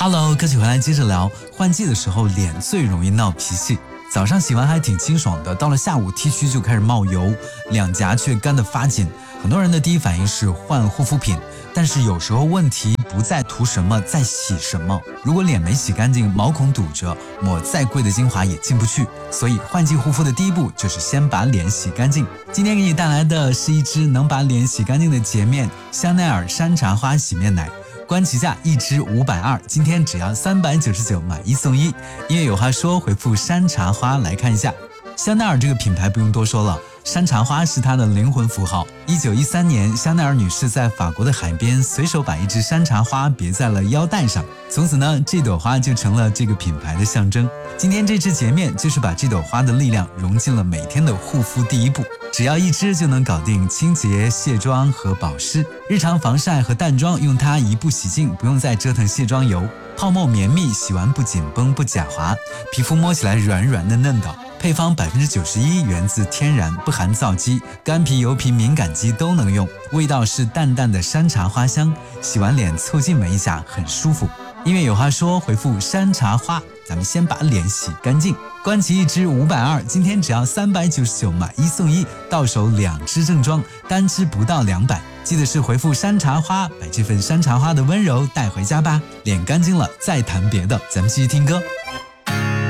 Hello， 歌曲回来接着聊。换季的时候脸最容易闹脾气，早上洗完还挺清爽的，到了下午 T 区就开始冒油，两颊却干得发紧。很多人的第一反应是换护肤品，但是有时候问题不在涂什么，在洗什么。如果脸没洗干净，毛孔堵着，抹再贵的精华也进不去。所以换季护肤的第一步就是先把脸洗干净。今天给你带来的是一支能把脸洗干净的洁面香奈儿山茶花洗面奶。官旗价一支520，今天只要399买一送一。音乐有话说，回复山茶花来看一下。香奈儿这个品牌不用多说了，山茶花是它的灵魂符号。1913年，香奈儿女士在法国的海边随手把一支山茶花别在了腰带上，从此呢，这朵花就成了这个品牌的象征。今天这支洁面就是把这朵花的力量融进了每天的护肤第一步，只要一支就能搞定清洁、卸妆和保湿。日常防晒和淡妆用它一步洗净，不用再折腾卸妆油，泡沫绵密，洗完不紧绷不假滑，皮肤摸起来软软的嫩的。配方91%源自天然，不含皂基，干皮、油皮、敏感肌都能用。味道是淡淡的山茶花香，洗完脸凑近闻一下，很舒服。音乐有话说，回复山茶花，咱们先把脸洗干净。官旗一支520，今天只要399买一送一，到手2支正装，单支不到200。记得是回复山茶花，把这份山茶花的温柔带回家吧。脸干净了再谈别的，咱们继续听歌。